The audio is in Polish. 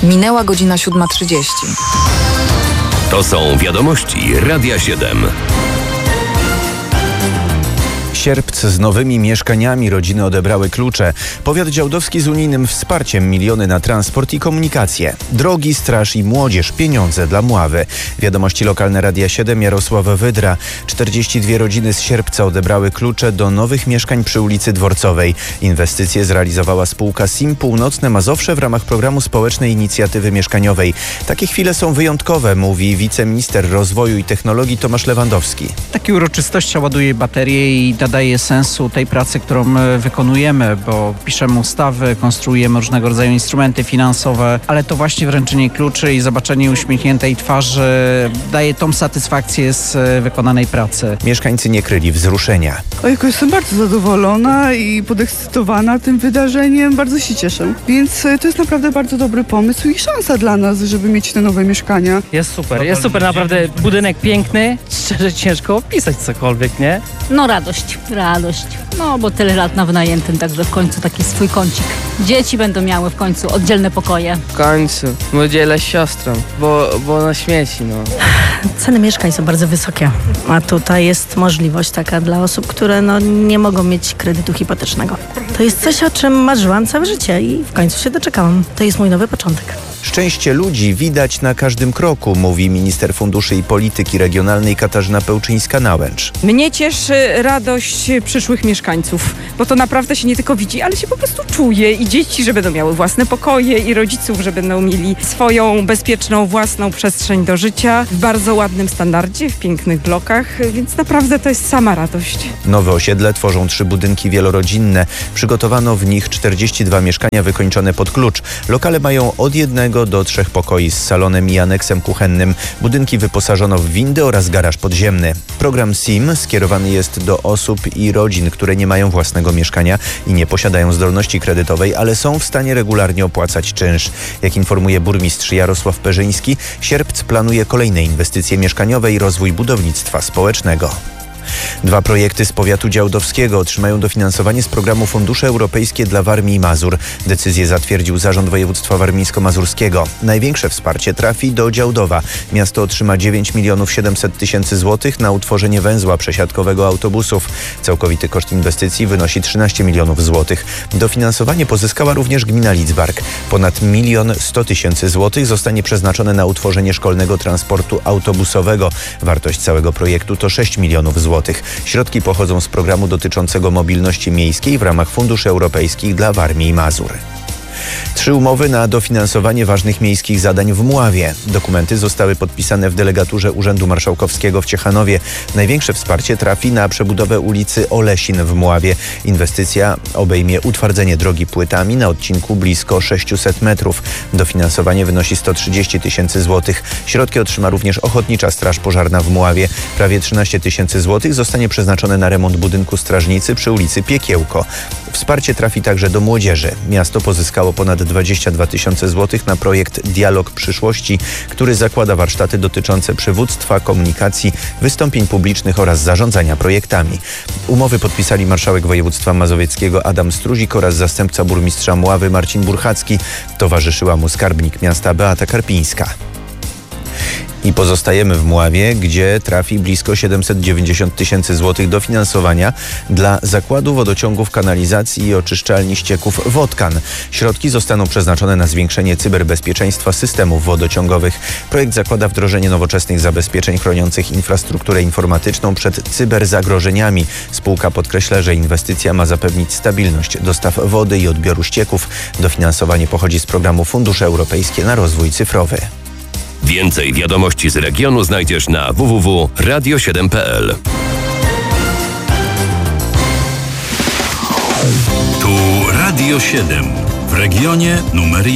Minęła godzina 7:30. To są wiadomości Radia 7. Sierpc z nowymi mieszkaniami, rodziny odebrały klucze. Powiat działdowski z unijnym wsparciem, miliony na transport i komunikację. Drogi, straż i młodzież, pieniądze dla Mławy. Wiadomości lokalne Radia 7, Jarosław Wydra. 42 rodziny z Sierpca odebrały klucze do nowych mieszkań przy ulicy Dworcowej. Inwestycje zrealizowała spółka SIM Północne Mazowsze w ramach programu Społecznej Inicjatywy Mieszkaniowej. Takie chwile są wyjątkowe, mówi wiceminister rozwoju i technologii Tomasz Lewandowski. Takie uroczystości ładuje baterie i nadaje sensu tej pracy, którą wykonujemy, bo piszemy ustawy, konstruujemy różnego rodzaju instrumenty finansowe, ale to właśnie wręczenie kluczy i zobaczenie uśmiechniętej twarzy daje tą satysfakcję z wykonanej pracy. Mieszkańcy nie kryli wzruszenia. Ojku, jestem bardzo zadowolona i podekscytowana tym wydarzeniem. Bardzo się cieszę. Więc to jest naprawdę bardzo dobry pomysł i szansa dla nas, żeby mieć te nowe mieszkania. Jest super, naprawdę budynek piękny. Szczerze ciężko opisać cokolwiek, nie? No radość. No bo tyle lat na wynajętym, także w końcu taki swój kącik. Dzieci będą miały w końcu oddzielne pokoje. W końcu. Podzielę z siostrą, bo na śmieci, no. Ceny mieszkań są bardzo wysokie, a tutaj jest możliwość taka dla osób, które nie mogą mieć kredytu hipotecznego. To jest coś, o czym marzyłam całe życie i w końcu się doczekałam. To jest mój nowy początek. Szczęście ludzi widać na każdym kroku, mówi minister funduszy i polityki regionalnej Katarzyna Pełczyńska-Nałęcz. Mnie cieszy radość przyszłych mieszkańców, bo to naprawdę się nie tylko widzi, ale się po prostu czuje i dzieci, że będą miały własne pokoje i rodziców, że będą mieli swoją bezpieczną, własną przestrzeń do życia w bardzo ładnym standardzie, w pięknych blokach, więc naprawdę to jest sama radość. Nowe osiedle tworzą 3 budynki wielorodzinne. Przygotowano w nich 42 mieszkania wykończone pod klucz. Lokale mają od 1 do 3 pokoi z salonem i aneksem kuchennym. Budynki wyposażono w windy oraz garaż podziemny. Program SIM skierowany jest do osób i rodzin, które nie mają własnego mieszkania i nie posiadają zdolności kredytowej, ale są w stanie regularnie opłacać czynsz. Jak informuje burmistrz Jarosław Perzyński, Sierpc planuje kolejne inwestycje mieszkaniowe i rozwój budownictwa społecznego. 2 projekty z powiatu działdowskiego otrzymają dofinansowanie z programu Fundusze Europejskie dla Warmii i Mazur. Decyzję zatwierdził Zarząd Województwa Warmińsko-Mazurskiego. Największe wsparcie trafi do Działdowa. Miasto otrzyma 9 700 000 złotych na utworzenie węzła przesiadkowego autobusów. Całkowity koszt inwestycji wynosi 13 milionów złotych. Dofinansowanie pozyskała również gmina Lidzbark. Ponad 1 100 000 złotych zostanie przeznaczone na utworzenie szkolnego transportu autobusowego. Wartość całego projektu to 6 milionów złotych. Środki pochodzą z programu dotyczącego mobilności miejskiej w ramach funduszy europejskich dla Warmii i Mazur. 3 umowy na dofinansowanie ważnych miejskich zadań w Mławie. Dokumenty zostały podpisane w delegaturze Urzędu Marszałkowskiego w Ciechanowie. Największe wsparcie trafi na przebudowę ulicy Olesin w Mławie. Inwestycja obejmie utwardzenie drogi płytami na odcinku blisko 600 metrów. Dofinansowanie wynosi 130 000 złotych. Środki otrzyma również Ochotnicza Straż Pożarna w Mławie. Prawie 13 000 złotych zostanie przeznaczone na remont budynku strażnicy przy ulicy Piekiełko. Wsparcie trafi także do młodzieży. Miasto pozyskało ponad 22 000 złotych na projekt Dialog Przyszłości, który zakłada warsztaty dotyczące przywództwa, komunikacji, wystąpień publicznych oraz zarządzania projektami. Umowy podpisali marszałek województwa mazowieckiego Adam Struzik oraz zastępca burmistrza Mławy Marcin Burchacki. Towarzyszyła mu skarbnik miasta Beata Karpińska. I pozostajemy w Mławie, gdzie trafi blisko 790 000 złotych dofinansowania dla zakładu wodociągów, kanalizacji i oczyszczalni ścieków Wodkan. Środki zostaną przeznaczone na zwiększenie cyberbezpieczeństwa systemów wodociągowych. Projekt zakłada wdrożenie nowoczesnych zabezpieczeń chroniących infrastrukturę informatyczną przed cyberzagrożeniami. Spółka podkreśla, że inwestycja ma zapewnić stabilność dostaw wody i odbioru ścieków. Dofinansowanie pochodzi z programu Fundusze Europejskie na rozwój cyfrowy. Więcej wiadomości z regionu znajdziesz na www.radio7.pl. Tu Radio 7 w regionie numer 1.